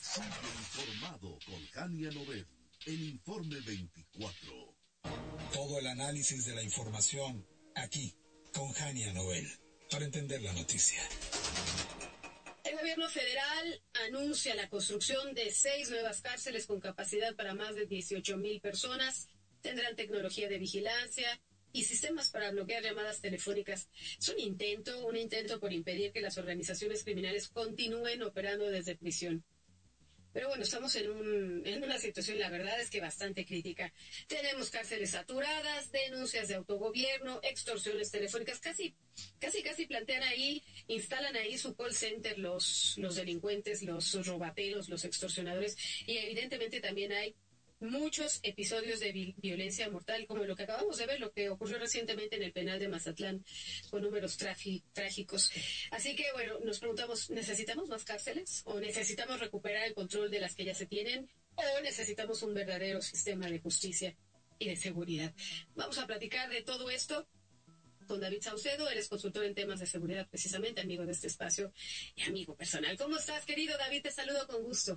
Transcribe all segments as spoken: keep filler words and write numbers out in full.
Sigue informado con Jania Nobel, el Informe veinticuatro. Todo el análisis de la información, aquí, con Jania Nobel, para entender la noticia. El gobierno federal anuncia la construcción de seis nuevas cárceles con capacidad para más de dieciocho mil personas. Tendrán tecnología de vigilancia y sistemas para bloquear llamadas telefónicas. Es un intento, un intento por impedir que las organizaciones criminales continúen operando desde prisión. Pero bueno, estamos en, un, en una situación, la verdad es que bastante crítica. Tenemos cárceles saturadas, denuncias de autogobierno, extorsiones telefónicas, casi, casi, casi plantean ahí, instalan ahí su call center los, los delincuentes, los robateros, los extorsionadores, y evidentemente también hay muchos episodios de vi- violencia mortal, como lo que acabamos de ver, lo que ocurrió recientemente en el penal de Mazatlán, con números trafi- trágicos. Así que, bueno, nos preguntamos, ¿necesitamos más cárceles? ¿O necesitamos recuperar el control de las que ya se tienen? ¿O necesitamos un verdadero sistema de justicia y de seguridad? Vamos a platicar de todo esto con David Saucedo. Él es consultor en temas de seguridad, precisamente, amigo de este espacio y amigo personal. ¿Cómo estás, querido David? Te saludo con gusto.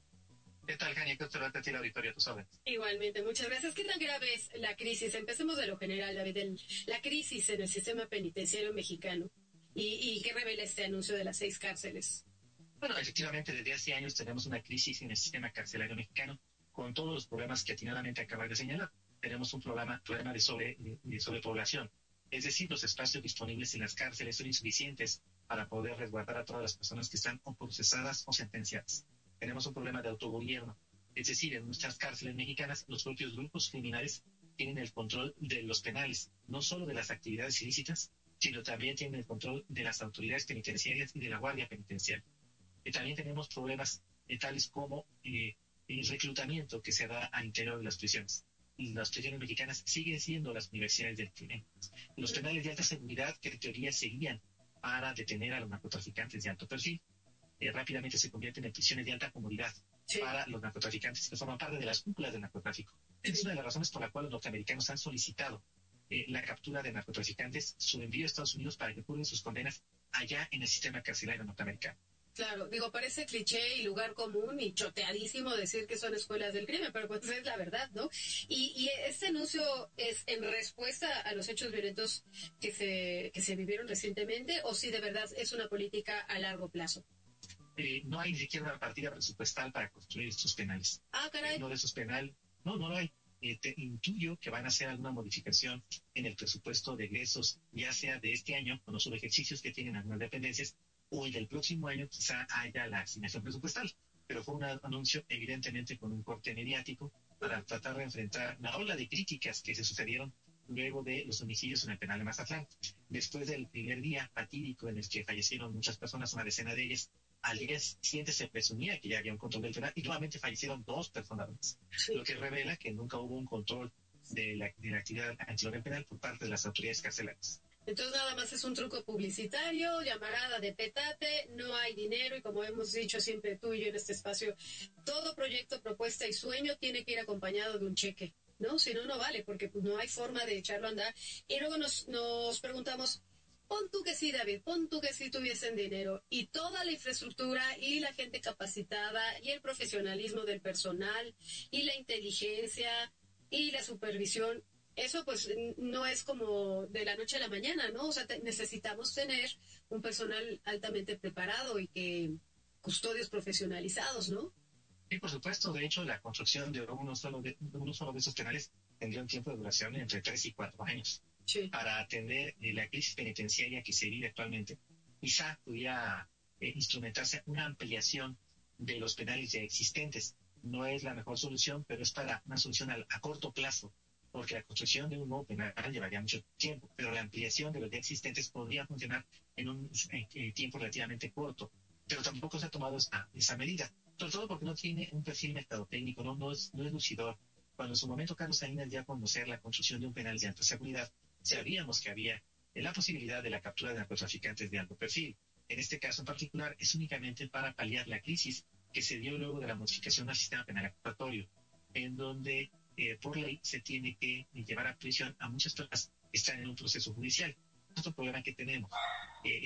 ¿Qué tal, Jania? ¿Qué tal a ti la auditoría? Tú sabes. Igualmente, muchas gracias. ¿Qué tan grave es la crisis? Empecemos de lo general, David. El, la crisis en el sistema penitenciario mexicano. ¿Y, y qué revela este anuncio de las seis cárceles? Bueno, efectivamente, desde hace años tenemos una crisis en el sistema carcelario mexicano, con todos los problemas que atinadamente acabas de señalar. Tenemos un problema, problema de, sobre, de, de sobrepoblación. Es decir, los espacios disponibles en las cárceles son insuficientes para poder resguardar a todas las personas que están o procesadas o sentenciadas. Tenemos un problema de autogobierno. Es decir, en nuestras cárceles mexicanas, los propios grupos criminales tienen el control de los penales, no solo de las actividades ilícitas, sino también tienen el control de las autoridades penitenciarias y de la guardia penitenciaria. Y también tenemos problemas eh, tales como eh, el reclutamiento que se da al interior de las prisiones. Y las prisiones mexicanas siguen siendo las universidades del crimen. Los penales de alta seguridad que en teoría seguían para detener a los narcotraficantes de alto perfil, Eh, rápidamente se convierten en prisiones de alta comodidad sí. para los narcotraficantes que forman parte de las cúpulas del narcotráfico. Sí. Es una de las razones por la cual los norteamericanos han solicitado eh, la captura de narcotraficantes, su envío a Estados Unidos para que purguen sus condenas allá en el sistema carcelario norteamericano. Claro, digo, parece cliché y lugar común y choteadísimo decir que son escuelas del crimen, pero pues es la verdad, ¿no? Y, y este anuncio es en respuesta a los hechos violentos que se, que se vivieron recientemente, o si de verdad es una política a largo plazo. Eh, no hay ni siquiera una partida presupuestal para construir estos penales. Ah, caray. Eh, no de esos penales, no, no lo hay. Eh, te intuyo que van a hacer alguna modificación en el presupuesto de egresos, ya sea de este año, con los ejercicios que tienen algunas dependencias, o el del próximo año quizá haya la asignación presupuestal. Pero fue un anuncio evidentemente con un corte mediático para tratar de enfrentar la ola de críticas que se sucedieron luego de los homicidios en el penal de Mazatlán. Después del primer día fatídico en el que fallecieron muchas personas, una decena de ellas, al día siguiente se presumía que ya había un control del penal y nuevamente fallecieron dos personas más, sí. Lo que revela que nunca hubo un control de la, de la actividad antiorden penal por parte de las autoridades carcelarias. Entonces nada más es un truco publicitario, llamarada de petate, no hay dinero y como hemos dicho siempre tú y yo en este espacio, todo proyecto, propuesta y sueño tiene que ir acompañado de un cheque, ¿no? Si no, no vale porque pues, no hay forma de echarlo a andar. Y luego nos, nos preguntamos, pon tú que sí, David, pon tú que sí tuviesen dinero y toda la infraestructura y la gente capacitada y el profesionalismo del personal y la inteligencia y la supervisión, eso pues no es como de la noche a la mañana, ¿no? O sea, te, necesitamos tener un personal altamente preparado y que custodios profesionalizados, ¿no? Sí, por supuesto. De hecho, la construcción de uno solo de, uno solo de esos penales tendría un tiempo de duración entre tres y cuatro años. Sí. Para atender eh, la crisis penitenciaria que se vive actualmente, quizá pudiera eh, instrumentarse una ampliación de los penales ya existentes. No es la mejor solución, pero es para una solución a, a corto plazo, porque la construcción de un nuevo penal llevaría mucho tiempo, pero la ampliación de los ya existentes podría funcionar en un eh, eh, tiempo relativamente corto, pero tampoco se ha tomado esa, esa medida, sobre todo porque no tiene un perfil mercadotécnico, no, no, es, no es lucidor. Cuando en su momento Carlos Salinas dio a conocer la construcción de un penal de alta seguridad, sabíamos que había la posibilidad de la captura de narcotraficantes de alto perfil. En este caso en particular es únicamente para paliar la crisis que se dio luego de la modificación al sistema penal acusatorio, en donde eh, por ley se tiene que llevar a prisión a muchas personas que están en un proceso judicial. Otro problema que tenemos